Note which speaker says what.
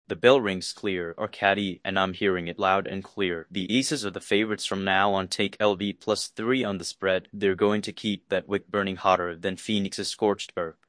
Speaker 1: The bell rings clear, Arcady, and I'm hearing it loud and clear. The Aces are the favorites from now on. Take LV plus 3 on the spread. They're going to keep that wick burning hotter than Phoenix's scorched earth.